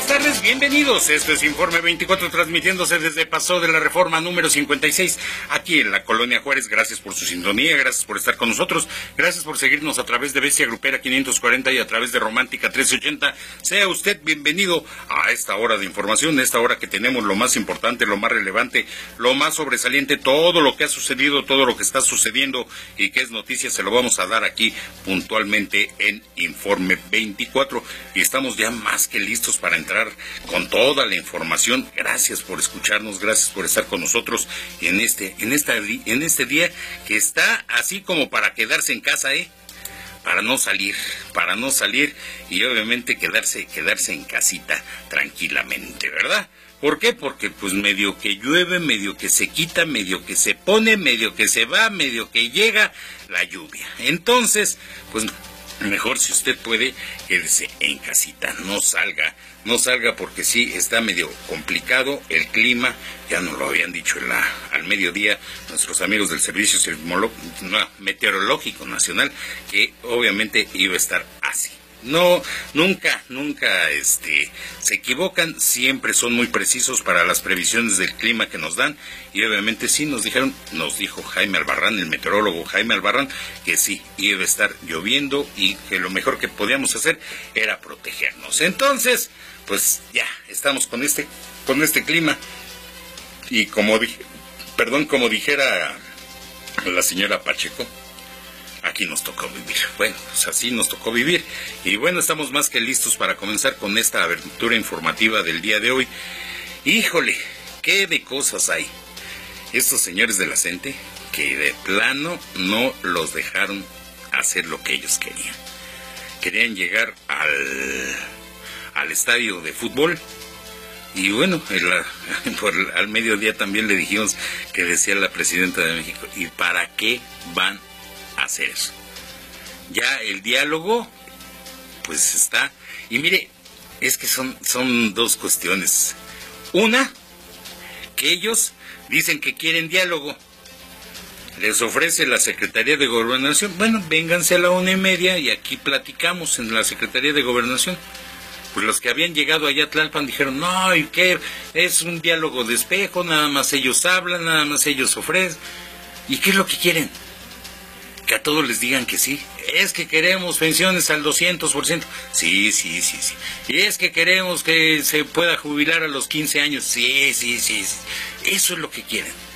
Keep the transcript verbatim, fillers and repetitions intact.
buenas tardes, bienvenidos. Esto es Informe veinticuatro, transmitiéndose desde Paso de la Reforma número cincuenta y seis, aquí en la Colonia Juárez. Gracias por su sintonía, gracias por estar con nosotros, gracias por seguirnos a través de Bestia Grupera quinientos cuarenta y a través de Romántica trece ochenta. Sea usted bienvenido a esta hora de información, esta hora que tenemos lo más importante, lo más relevante, lo más sobresaliente, todo lo que ha sucedido, todo lo que está sucediendo y que es noticia, se lo vamos a dar aquí puntualmente en Informe veinticuatro. Y estamos ya más que listos para entrar con toda la información. Gracias por escucharnos, gracias por estar con nosotros en este, en esta, en este día que está así como para quedarse en casa, ¿eh? Para no salir, para no salir y obviamente quedarse, quedarse en casita tranquilamente, ¿verdad? ¿Por qué? Porque pues medio que llueve, medio que se quita, medio que se pone, medio que se va, medio que llega la lluvia. Entonces, pues mejor si usted puede, quédese en casita, no salga, no salga porque sí está medio complicado el clima, ya nos lo habían dicho en la, al mediodía nuestros amigos del Servicio Meteorológico Nacional, que obviamente iba a estar así. No, nunca, nunca este, se equivocan, siempre son muy precisos para las previsiones del clima que nos dan, y obviamente sí nos dijeron, nos dijo Jaime Albarrán, el meteorólogo Jaime Albarrán, que sí, iba a estar lloviendo y que lo mejor que podíamos hacer era protegernos. Entonces, pues ya, estamos con este, con este clima, y como dije, perdón, como dijera la señora Pacheco, aquí nos tocó vivir. Bueno, pues así nos tocó vivir. Y bueno, estamos más que listos para comenzar con esta abertura informativa del día de hoy. Híjole, qué de cosas hay. Estos señores de la CENTE que de plano no los dejaron hacer lo que ellos querían. Querían llegar al, al estadio de fútbol. Y bueno, el, por, al mediodía también le dijimos que decía la presidenta de México, ¿y para qué van a hacer eso? Ya el diálogo pues está, y mire, es que son, son dos cuestiones. Una, que ellos dicen que quieren diálogo, les ofrece la Secretaría de Gobernación, bueno, vénganse a la una y media y aquí platicamos en la Secretaría de Gobernación. Pues los que habían llegado allá a Tlalpan dijeron, no, ¿y qué? Es un diálogo de espejo, nada más ellos hablan, nada más ellos ofrecen. ¿Y qué es lo que quieren? Que a todos les digan que sí. Es que queremos pensiones al doscientos por ciento. Sí, sí, sí, sí. Y es que queremos que se pueda jubilar a los quince años. Sí, sí, sí, sí. Eso es lo que quieren.